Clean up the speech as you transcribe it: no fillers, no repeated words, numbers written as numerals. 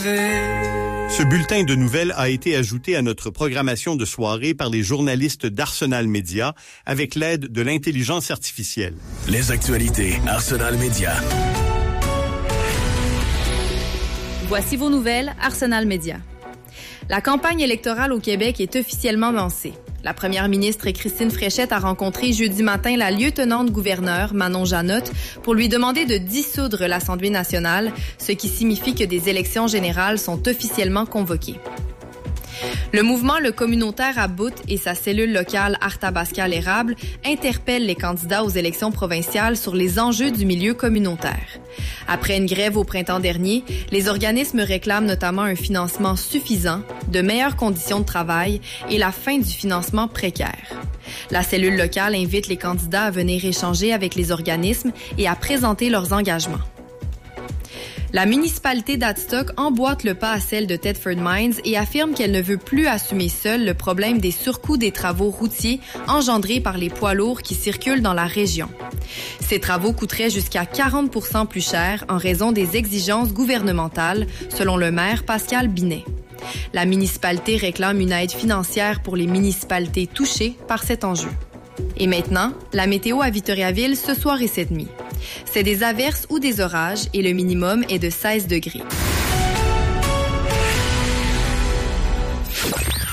rêver. Ce bulletin de nouvelles a été ajouté à notre programmation de soirée par les journalistes d'Arsenal Média avec l'aide de l'intelligence artificielle. Les actualités Arsenal Média. Voici vos nouvelles Arsenal Média. La campagne électorale au Québec est officiellement lancée. La première ministre Christine Fréchette a rencontré jeudi matin la lieutenant-gouverneure Manon Janotte pour lui demander de dissoudre l'Assemblée nationale, ce qui signifie que des élections générales sont officiellement convoquées. Le mouvement Le Communautaire à Bout et sa cellule locale Arthabasca-l'Érable interpellent les candidats aux élections provinciales sur les enjeux du milieu communautaire. Après une grève au printemps dernier, les organismes réclament notamment un financement suffisant, de meilleures conditions de travail et la fin du financement précaire. La cellule locale invite les candidats à venir échanger avec les organismes et à présenter leurs engagements. La municipalité d'Adstock emboîte le pas à celle de Thetford Mines et affirme qu'elle ne veut plus assumer seule le problème des surcoûts des travaux routiers engendrés par les poids lourds qui circulent dans la région. Ces travaux coûteraient jusqu'à 40% plus cher en raison des exigences gouvernementales, selon le maire Pascal Binet. La municipalité réclame une aide financière pour les municipalités touchées par cet enjeu. Et maintenant, la météo à Victoriaville ce soir et cette nuit. C'est des averses ou des orages et le minimum est de 16 degrés.